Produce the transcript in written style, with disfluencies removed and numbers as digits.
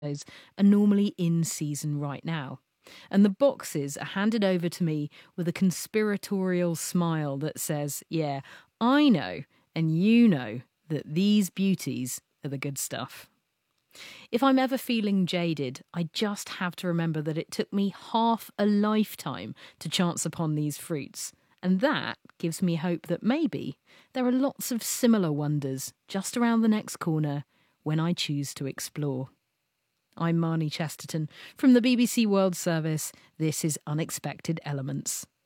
are normally in season right now. And the boxes are handed over to me with a conspiratorial smile that says, yeah, I know and you know that these beauties are the good stuff. If I'm ever feeling jaded, I just have to remember that it took me half a lifetime to chance upon these fruits. And that gives me hope that maybe there are lots of similar wonders just around the next corner when I choose to explore. I'm Marnie Chesterton from the BBC World Service. This is Unexpected Elements.